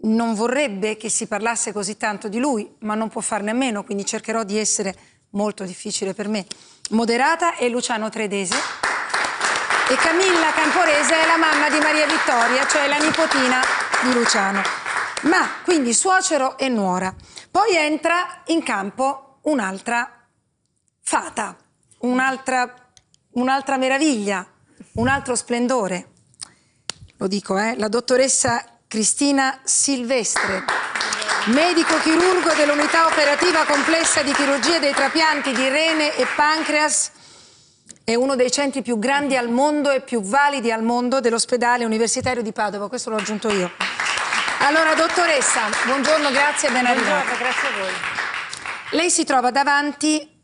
non vorrebbe che si parlasse così tanto di lui, ma non può farne a meno, quindi cercherò di essere, molto difficile per me, moderata, e Luciano Tredese. E Camilla Camporese è la mamma di Maria Vittoria, cioè la nipotina di Luciano. Ma quindi suocero e nuora. Poi entra in campo un'altra fata, un'altra meraviglia, un altro splendore. Lo dico, la dottoressa Cristina Silvestre, medico chirurgo dell'unità operativa complessa di chirurgia dei trapianti di rene e pancreas. È uno dei centri più grandi al mondo e più validi al mondo dell'ospedale universitario di Padova. Questo l'ho aggiunto io. Allora, dottoressa, buongiorno, grazie e ben arrivata. Buongiorno, grazie a voi. Lei si trova davanti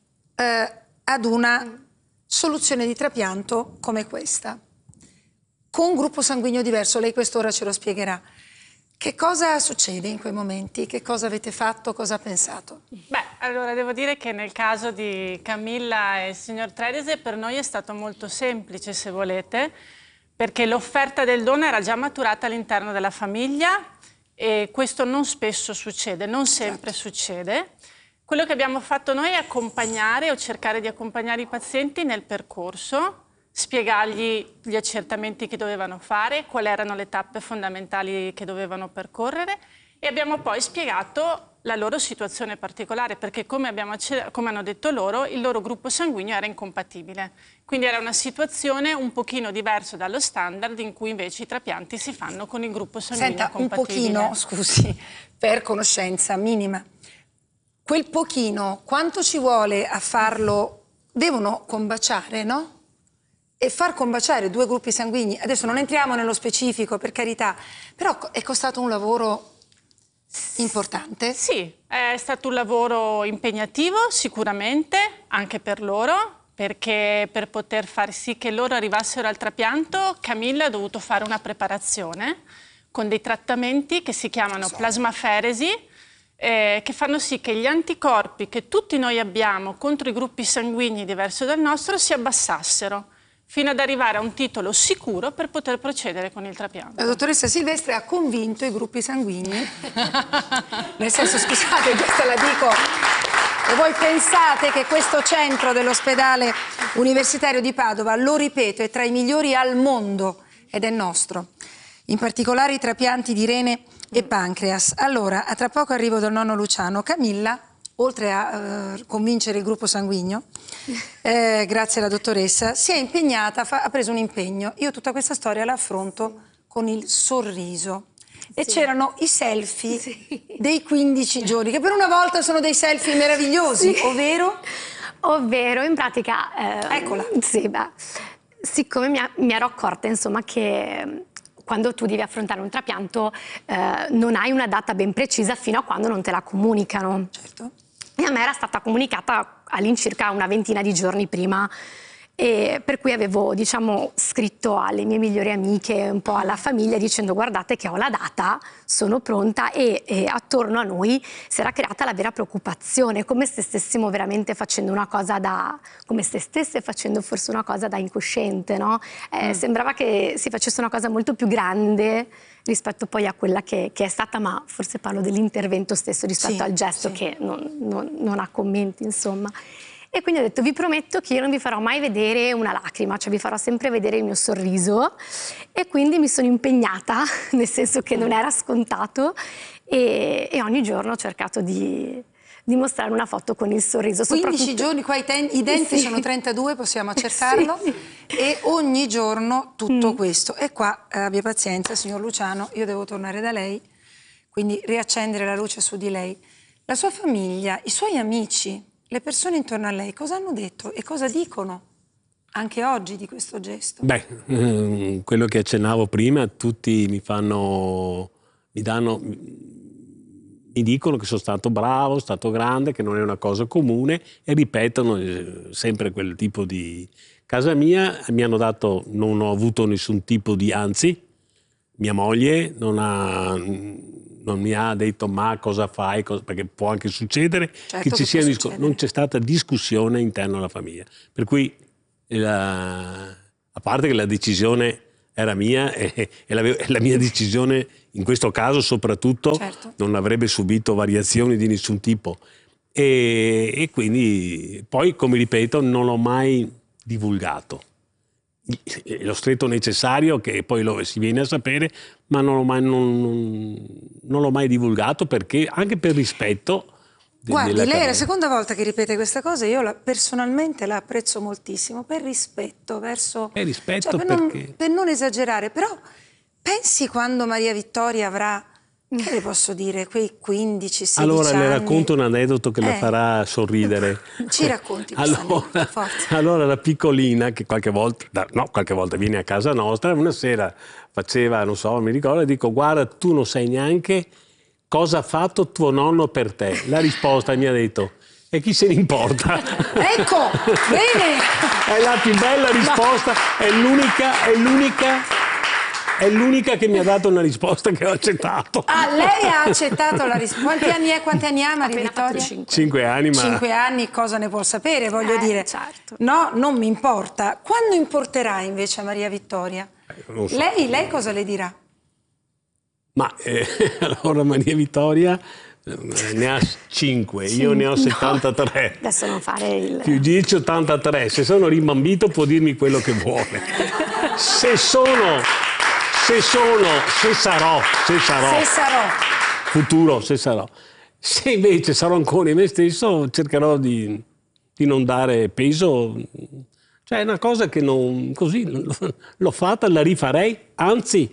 ad una soluzione di trapianto come questa, con un gruppo sanguigno diverso. Lei quest'ora ce lo spiegherà. Che cosa succede in quei momenti? Che cosa avete fatto? Cosa ha pensato? Beh, allora devo dire che nel caso di Camilla e il signor Tredese per noi è stato molto semplice, se volete, perché l'offerta del dono era già maturata all'interno della famiglia e questo non spesso succede, non sempre succede. Quello che abbiamo fatto noi è accompagnare o cercare di accompagnare i pazienti nel percorso, spiegargli gli accertamenti che dovevano fare, quali erano le tappe fondamentali che dovevano percorrere e abbiamo poi spiegato la loro situazione particolare perché come hanno detto loro, il loro gruppo sanguigno era incompatibile. Quindi era una situazione un pochino diversa dallo standard in cui invece i trapianti si fanno con il gruppo sanguigno compatibile. Un pochino, scusi, per conoscenza minima. Quel pochino, quanto ci vuole a farlo? Devono combaciare, no? E far combaciare due gruppi sanguigni, adesso non entriamo nello specifico per carità, però è costato un lavoro importante? Sì, è stato un lavoro impegnativo sicuramente, anche per loro, perché per poter far sì che loro arrivassero al trapianto, Camilla ha dovuto fare una preparazione con dei trattamenti che si chiamano plasmaferesi, che fanno sì che gli anticorpi che tutti noi abbiamo contro i gruppi sanguigni diversi dal nostro si abbassassero, fino ad arrivare a un titolo sicuro per poter procedere con il trapianto. La dottoressa Silvestre ha convinto i gruppi sanguigni, nel senso, scusate, questa la dico, e voi pensate che questo centro dell'ospedale universitario di Padova, lo ripeto, è tra i migliori al mondo ed è nostro, in particolare i trapianti di rene e pancreas. Allora, a tra poco arrivo dal nonno Luciano. Camilla, oltre a convincere il gruppo sanguigno, grazie alla dottoressa, si è impegnata, ha preso un impegno. Io tutta questa storia la affronto con il sorriso. E c'erano i selfie dei 15 giorni, che per una volta sono dei selfie meravigliosi, ovvero? Ovvero, in pratica... Eccola. Sì, beh, siccome mi ero accorta, insomma, che... quando tu devi affrontare un trapianto non hai una data ben precisa fino a quando non te la comunicano. Certo. E a me era stata comunicata all'incirca una ventina di giorni prima, e per cui avevo, diciamo, scritto alle mie migliori amiche, un po' alla famiglia, dicendo guardate che ho la data, sono pronta, e attorno a noi si era creata la vera preoccupazione, come se stessimo veramente facendo una cosa come se stesse facendo forse una cosa da incosciente, no? Sembrava che si facesse una cosa molto più grande rispetto poi a quella che è stata, ma forse parlo dell'intervento stesso rispetto al gesto che non ha commenti, insomma. E quindi ho detto, vi prometto che io non vi farò mai vedere una lacrima, cioè vi farò sempre vedere il mio sorriso, e quindi mi sono impegnata, nel senso che non era scontato, e ogni giorno ho cercato di mostrare una foto con il sorriso. 15 giorni, qua i denti sono 32, possiamo accertarlo, e ogni giorno tutto questo. E qua, abbia pazienza, signor Luciano, io devo tornare da lei, quindi riaccendere la luce su di lei. La sua famiglia, i suoi amici, le persone intorno a lei cosa hanno detto e cosa dicono anche oggi di questo gesto? Beh, quello che accennavo prima, tutti mi dicono che sono stato bravo, stato grande, che non è una cosa comune, e ripetono sempre quel tipo di... Casa mia mi hanno dato, non ho avuto nessun tipo di... Anzi, mia moglie non mi ha detto ma cosa fai, perché può anche succedere, certo, che ci sia non c'è stata discussione interna alla famiglia. Per cui, a parte che la decisione era mia e la mia decisione in questo caso soprattutto Certo. non avrebbe subito variazioni di nessun tipo. E quindi poi, come ripeto, non l'ho mai divulgato. Lo stretto necessario che poi si viene a sapere, ma non l'ho mai divulgato perché anche per rispetto Guardi, della lei è la carriera. seconda volta che ripete questa cosa, io personalmente la apprezzo moltissimo, per rispetto verso... Per rispetto per non esagerare, però pensi quando Maria Vittoria avrà, che le posso dire, quei 15-16 Allora anni? le racconto un aneddoto che la farà sorridere. Ci racconti questo aneddoto, forza. Allora la piccolina, che qualche volta viene a casa nostra, una sera faceva, non so, mi ricordo, e dico: guarda, tu non sai neanche cosa ha fatto tuo nonno per te. La risposta mi ha detto: e chi se ne importa? Ecco, bene! È la più bella risposta, è l'unica che mi ha dato una risposta che ho accettato. Ah, lei ha accettato la risposta. Quanti anni ha Maria Appena fatto Vittoria? 5 anni, ma 5 anni, cosa ne può sapere, voglio dire. Certo. No, non mi importa. Quando importerà invece a Maria Vittoria? non so. Lei cosa le dirà? Ma allora Maria Vittoria ne ha 5, io ne ho 73. Adesso non fare il... Più 10, 83. Se sono rimbambito può dirmi quello che vuole. Se sarò, futuro, se sarò. Se invece sarò ancora in me stesso, cercherò di non dare peso. Cioè è una cosa che non, così l'ho fatta, la rifarei, anzi,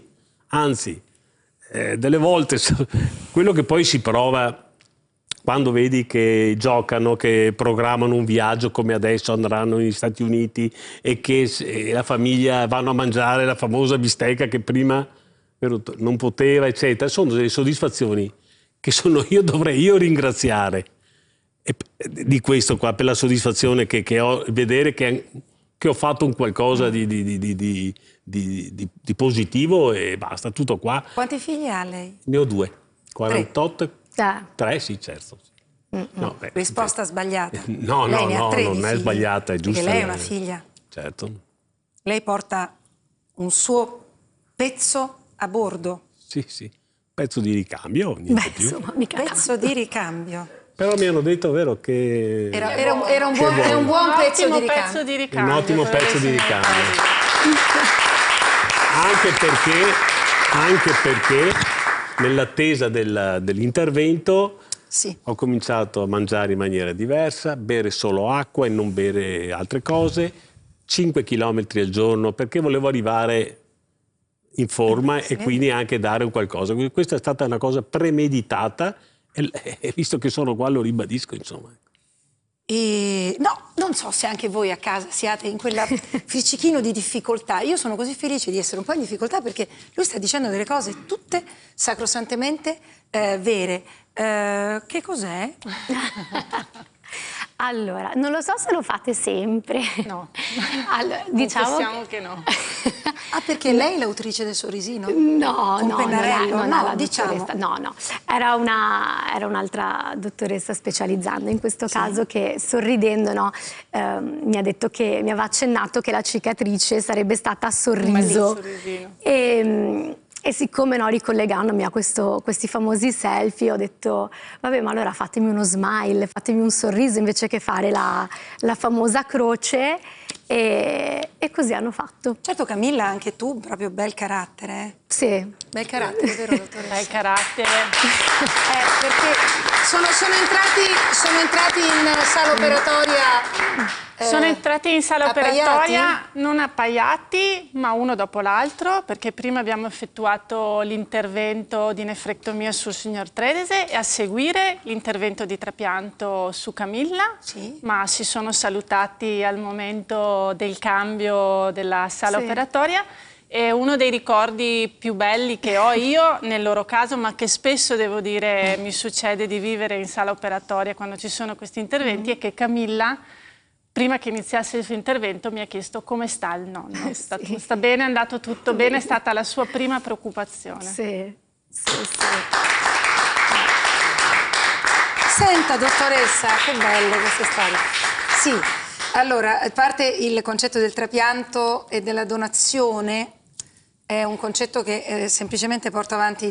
delle volte quello che poi si prova quando vedi che giocano, che programmano un viaggio come adesso andranno negli Stati Uniti e che la famiglia vanno a mangiare la famosa bistecca che prima non poteva, eccetera, sono delle soddisfazioni che dovrei ringraziare di questo qua, per la soddisfazione che ho, vedere che ho fatto un qualcosa di positivo e basta, tutto qua. Quanti figli ha lei? Ne ho 2, 48, 3 sì, certo. No, Risposta sbagliata. No, lei ne ha 3 non è figli, sbagliata, è giusta. Perché lei è una figlia. Certo. Lei porta un suo pezzo a bordo. Sì, pezzo di ricambio, niente più. Insomma, mica Pezzo di ricambio. Però mi hanno detto, vero, che Era un buon pezzo di ricambio. un ottimo pezzo di ricambio. Anche perché nell'attesa dell'intervento Sì. ho cominciato a mangiare in maniera diversa, bere solo acqua e non bere altre cose, 5 chilometri al giorno, perché volevo arrivare in forma e quindi anche dare un qualcosa. Quindi questa è stata una cosa premeditata e visto che sono qua lo ribadisco, insomma. No, non so se anche voi a casa siate in quella friccichino di difficoltà. Io sono così felice di essere un po' in difficoltà perché lui sta dicendo delle cose tutte sacrosantemente vere. Che cos'è? Allora, non lo so se lo fate sempre. No, Allora, diciamo confessiamo che no. Ah, perché lei è l'autrice del sorrisino? No, Con no, pennarello? non è No, la diciamo. dottoressa. No. Era un'altra dottoressa specializzando in questo caso che sorridendo mi ha detto che mi aveva accennato che la cicatrice sarebbe stata a sorriso. sorrisino. E siccome ricollegandomi a questi famosi selfie ho detto vabbè, ma allora fatemi uno smile, fatemi un sorriso invece che fare la famosa croce e così hanno fatto. Certo, Camilla, anche tu proprio bel carattere, eh? Sì. Bel carattere, vero dottoressa? Bel carattere. Perché sono entrati in sala operatoria. Sono entrati in sala appaiati? operatoria non appaiati, ma uno dopo l'altro, perché prima abbiamo effettuato l'intervento di nefrectomia sul signor Tredese e a seguire l'intervento di trapianto su Camilla, Sì. ma si sono salutati al momento del cambio della sala operatoria. È uno dei ricordi più belli che ho io nel loro caso, ma che spesso, devo dire, mi succede di vivere in sala operatoria quando ci sono questi interventi, è che Camilla, prima che iniziasse il suo intervento, mi ha chiesto come sta il nonno. Sta bene, è andato tutto bene, è stata la sua prima preoccupazione. Sì. Senta, dottoressa, che belle queste storie. Sì, allora, a parte il concetto del trapianto e della donazione, È un concetto che semplicemente porto avanti